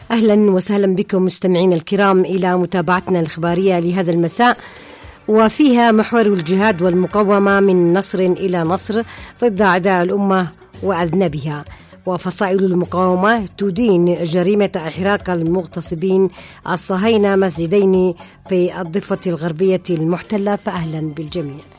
أهلا وسهلا بكم مستمعين الكرام إلى متابعتنا الإخبارية لهذا المساء، وفيها محور الجهاد والمقاومة من نصر إلى نصر ضد أعداء الأمة وأذنبها. وفصائل المقاومة تدين جريمة إحراق المغتصبين الصهاينة مسجدين في الضفة الغربية المحتلة، فأهلا بالجميع.